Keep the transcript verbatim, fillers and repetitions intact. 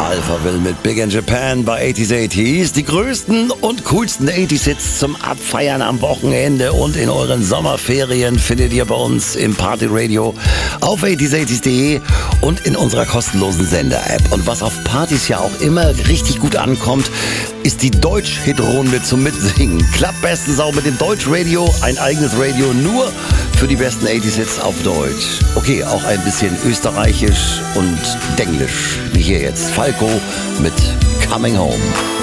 Alphaville mit Big in Japan bei achtziger achtziger. Die größten und coolsten achtziger-Hits zum Abfeiern am Wochenende und in euren Sommerferien findet ihr bei uns im Party Radio auf achtziger achtzig punkt de und in unserer kostenlosen Sender-App. Und was auf Partys ja auch immer richtig gut ankommt, ist die Deutsch-Hit-Runde zum Mitsingen. Klappt bestens auch mit dem Deutsch-Radio, ein eigenes Radio nur für die besten achtziger-Hits auf Deutsch. Okay, auch ein bisschen österreichisch und denglisch, wie hier jetzt Falco mit Coming Home.